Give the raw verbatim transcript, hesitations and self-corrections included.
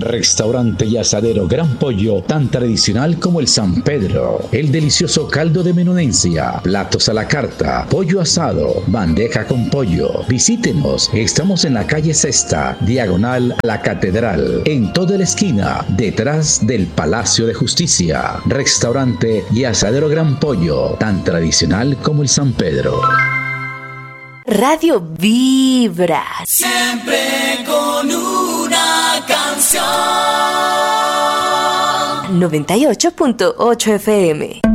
Restaurante y asadero Gran Pollo, tan tradicional como el San Pedro. El delicioso caldo de menudencia, platos a la carta, pollo asado, bandeja con pollo. Visítenos, estamos en la calle Sexta, diagonal a la Catedral, en toda la esquina, detrás del Palacio de Justicia. Restaurante y asadero Gran Pollo, tan tradicional como el San Pedro. Radio Vibra. Siempre con una canción. noventa y ocho punto ocho F M.